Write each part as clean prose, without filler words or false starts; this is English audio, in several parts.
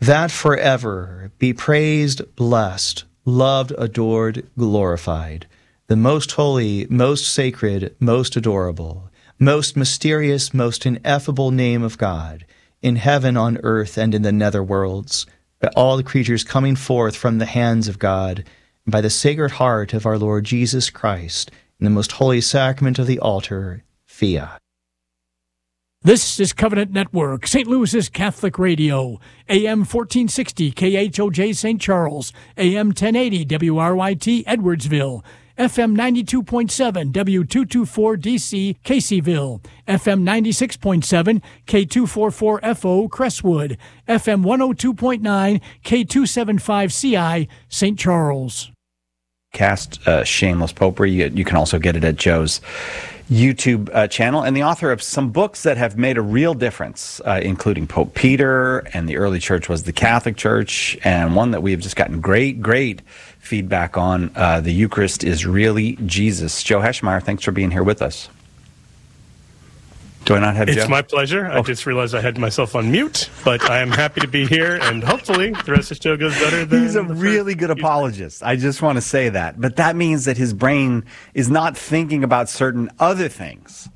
that forever be praised, blessed, loved, adored, glorified, the most holy, most sacred, most adorable, most mysterious, most ineffable name of God, in heaven, on earth, and in the nether worlds, by all the creatures coming forth from the hands of God, and by the Sacred Heart of our Lord Jesus Christ, in the most holy sacrament of the altar, Fiat. This is Covenant Network, St. Louis's Catholic Radio, AM 1460 KHOJ St. Charles, AM 1080 WRYT Edwardsville, FM 92.7 W224 DC Caseyville, FM 96.7 K244FO Crestwood, FM 102.9 K275 CI St. Charles. Cast Shameless Popery. You can also get it at Joe's YouTube channel, and the author of some books that have made a real difference, including Pope Peter and the early church was the Catholic Church, and one that we have just gotten great feedback on, The Eucharist is Really Jesus. Joe Heschmeyer, thanks for being here with us. Do I not have Joe? It's my pleasure. I just realized I had myself on mute, but I am happy to be here, and hopefully the rest of the show goes better than He's a really good apologist. I just want to say that. But that means that his brain is not thinking about certain other things,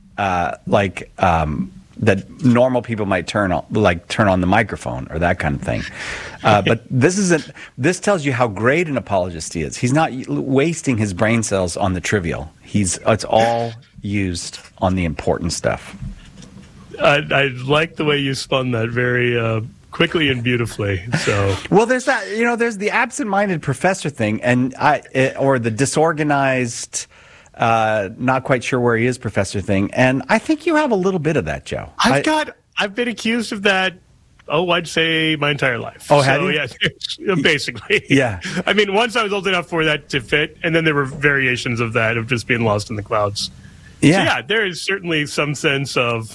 that normal people might turn on the microphone or that kind of thing. But this tells you how great an apologist he is. He's not wasting his brain cells on the trivial. It's all used on the important stuff. I like the way you spun that very quickly and beautifully. So, well, there's that. There's the absent-minded professor thing, or the disorganized, not quite sure where he is professor thing. And I think you have a little bit of that, Joe. I've been accused of that. Oh, I'd say my entire life. Oh, have you? Yeah, basically. Yeah. I mean, once I was old enough for that to fit, and then there were variations of that, of just being lost in the clouds. Yeah. So, yeah, there is certainly some sense of,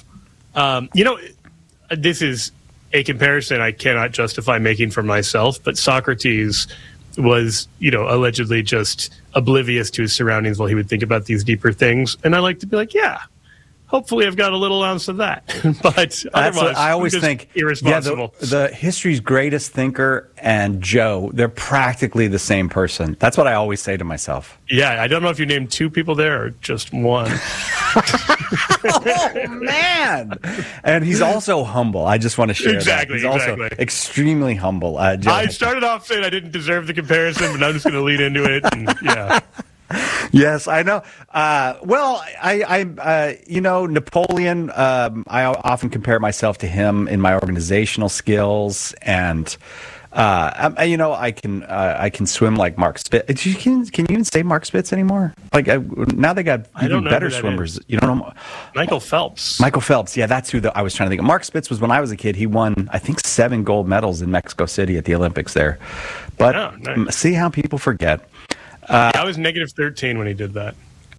this is a comparison I cannot justify making for myself, but Socrates was, allegedly just oblivious to his surroundings while he would think about these deeper things. And I like to be like, yeah, hopefully I've got a little ounce of that. But otherwise, I always think irresponsible. Yeah, the history's greatest thinker and Joe, they're practically the same person. That's what I always say to myself. Yeah, I don't know if you named two people there or just one. Oh, man. And he's also humble. I just want to share that. He's also extremely humble. Joe. I started off saying I didn't deserve the comparison, but I'm just going to lead into it. And, yeah. Yes, I know. Napoleon, I often compare myself to him in my organizational skills, and I can swim like Mark Spitz. Can you even say Mark Spitz anymore? Now they got even better swimmers. You don't know Michael Phelps. Michael Phelps. Yeah, that's who I was trying to think of. Mark Spitz was when I was a kid. He won, I think, 7 gold medals in Mexico City at the Olympics there. But nice. See how people forget. I was negative 13 when he did that.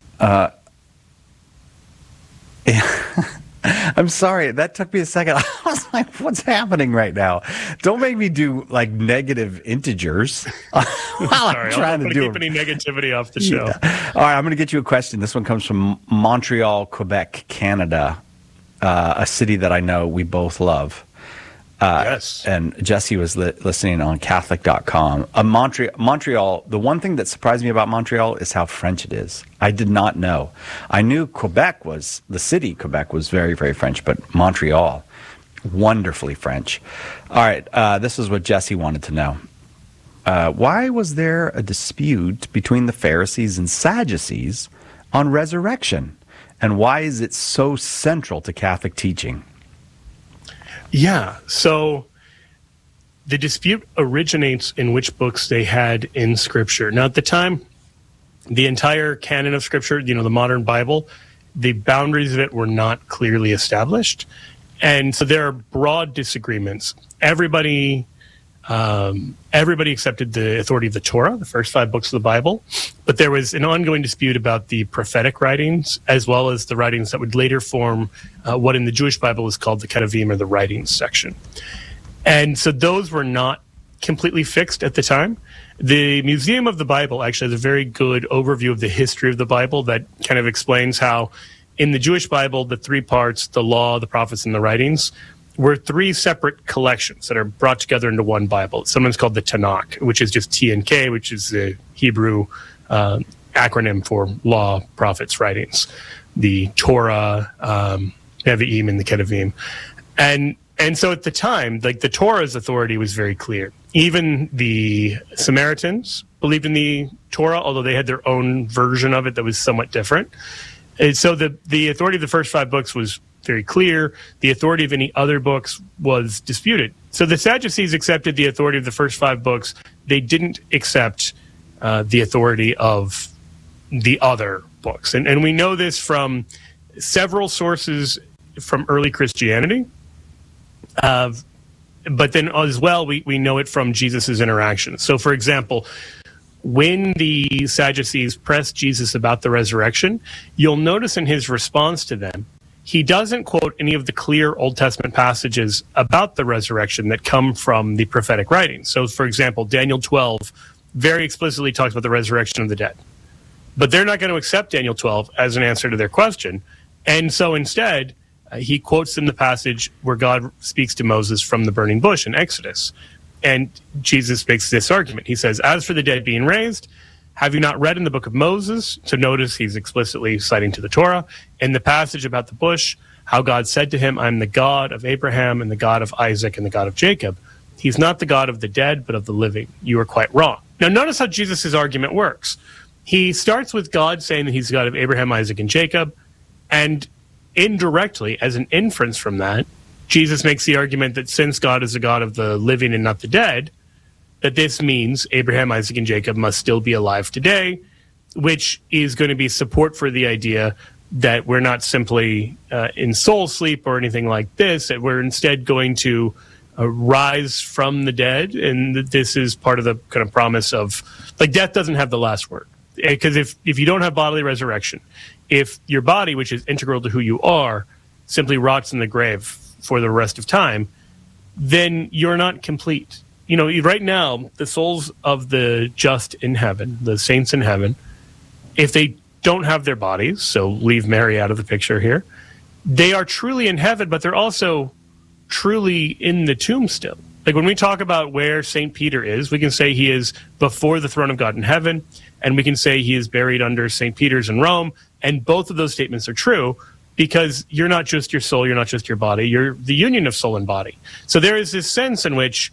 I'm sorry. That took me a second. I was like, what's happening right now? Don't make me do negative integers while I'm trying to do keep any negativity off the show. Yeah. All right, I'm going to get you a question. This one comes from Montreal, Quebec, Canada, a city that I know we both love. Yes. And Jesse was listening on Catholic.com. Montreal, the one thing that surprised me about Montreal is how French it is. I did not know. I knew the city Quebec was very, very French, but Montreal, wonderfully French. All right, this is what Jesse wanted to know. Why was there a dispute between the Pharisees and Sadducees on resurrection? And why is it so central to Catholic teaching? Yeah, so the dispute originates in which books they had in Scripture. Now, at the time, the entire canon of Scripture, the modern Bible, the boundaries of it were not clearly established. And so there are broad disagreements. Everybody accepted the authority of the Torah, the first 5 books of the Bible, but there was an ongoing dispute about the prophetic writings, as well as the writings that would later form what in the Jewish Bible is called the Ketuvim, or the writings section. And so those were not completely fixed at the time. The Museum of the Bible actually has a very good overview of the history of the Bible that kind of explains how in the Jewish Bible, the 3 parts, the law, the prophets, and the writings, were three separate collections that are brought together into one Bible. Sometimes called the Tanakh, which is just TNK, which is the Hebrew acronym for Law, Prophets, Writings. The Torah, Nevi'im, and the Ketuvim. And so at the time, like the Torah's authority was very clear. Even the Samaritans believed in the Torah, although they had their own version of it that was somewhat different. And so the authority of the first 5 books was very clear. The authority of any other books was disputed. So the Sadducees accepted the authority of the first 5 books. They didn't accept the authority of the other books. And we know this from several sources from early Christianity. But then as well, we know it from Jesus' interactions. So, for example, when the Sadducees pressed Jesus about the resurrection, you'll notice in his response to them, he doesn't quote any of the clear Old Testament passages about the resurrection that come from the prophetic writings. So, for example, Daniel 12 very explicitly talks about the resurrection of the dead. But they're not going to accept Daniel 12 as an answer to their question. And so instead, he quotes them the passage where God speaks to Moses from the burning bush in Exodus. And Jesus makes this argument. He says, as for the dead being raised, have you not read in the book of Moses? So notice he's explicitly citing to the Torah. In the passage about the bush, how God said to him, I'm the God of Abraham and the God of Isaac and the God of Jacob. He's not the God of the dead, but of the living. You are quite wrong. Now notice how Jesus' argument works. He starts with God saying that he's the God of Abraham, Isaac, and Jacob. And indirectly, as an inference from that, Jesus makes the argument that since God is the God of the living and not the dead, that this means Abraham, Isaac, and Jacob must still be alive today, which is going to be support for the idea that we're not simply in soul sleep or anything like this, that we're instead going to rise from the dead. And that this is part of the kind of promise of, like, death doesn't have the last word. Because if you don't have bodily resurrection, if your body, which is integral to who you are, simply rots in the grave for the rest of time, then you're not complete. You know, right now, the souls of the just in heaven, the saints in heaven, if they don't have their bodies, so leave Mary out of the picture here, they are truly in heaven, but they're also truly in the tomb still. Like when we talk about where St. Peter is, we can say he is before the throne of God in heaven, and we can say he is buried under St. Peter's in Rome, and both of those statements are true because you're not just your soul, you're not just your body, you're the union of soul and body. So there is this sense in which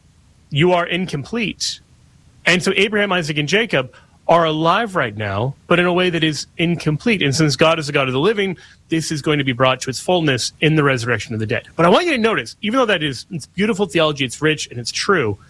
you are incomplete. And so Abraham, Isaac, and Jacob are alive right now, but in a way that is incomplete. And since God is the God of the living, this is going to be brought to its fullness in the resurrection of the dead. But I want you to notice, even though it's beautiful theology, it's rich, and it's true,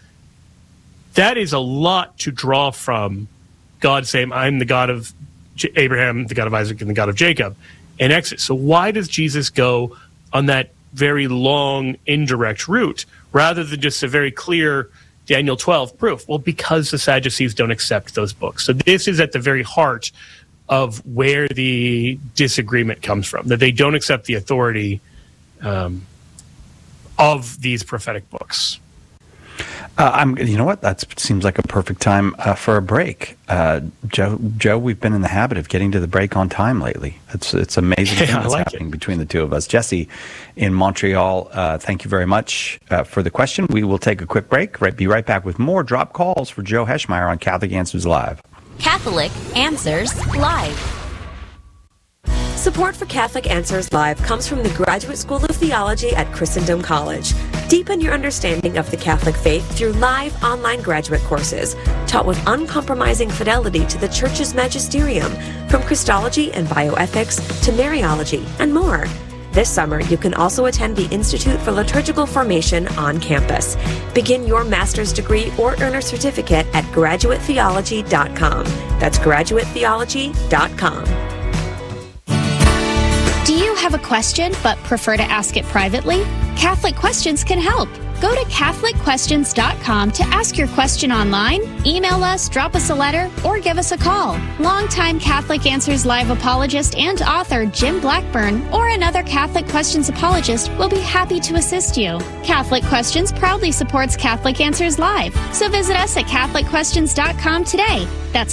that is a lot to draw from God saying, I'm the God of Abraham, the God of Isaac, and the God of Jacob in Exodus. So why does Jesus go on that very long, indirect route rather than just a very clear Daniel 12 proof? Well, because the Sadducees don't accept those books. So this is at the very heart of where the disagreement comes from, that they don't accept the authority of these prophetic books. You know what? That seems like a perfect time for a break. Joe, we've been in the habit of getting to the break on time lately. It's amazing what's happening between the two of us. Jesse in Montreal, thank you very much for the question. We will take a quick break. Be right back with more drop calls for Joe Heschmeyer on Catholic Answers Live. Catholic Answers Live. Support for Catholic Answers Live comes from the Graduate School of Theology at Christendom College. Deepen your understanding of the Catholic faith through live online graduate courses, taught with uncompromising fidelity to the Church's magisterium, from Christology and bioethics to Mariology and more. This summer, you can also attend the Institute for Liturgical Formation on campus. Begin your master's degree or earn a certificate at graduatetheology.com. That's graduatetheology.com. Do you have a question but prefer to ask it privately? Catholic Questions can help. Go to CatholicQuestions.com to ask your question online, email us, drop us a letter, or give us a call. Longtime Catholic Answers Live apologist and author Jim Blackburn or another Catholic Questions apologist will be happy to assist you. Catholic Questions proudly supports Catholic Answers Live, so visit us at CatholicQuestions.com today. That's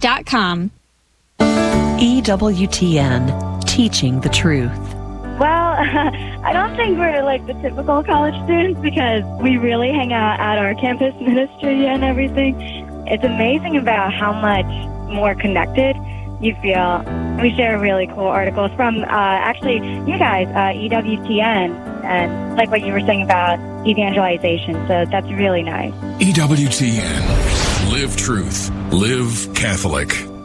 CatholicQuestions.com. EWTN, Teaching the Truth. Well, I don't think we're like the typical college students because we really hang out at our campus ministry and everything. It's amazing about how much more connected you feel. We share really cool articles from actually you guys, EWTN, and like what you were saying about evangelization. So that's really nice. EWTN. Live truth. Live Catholic.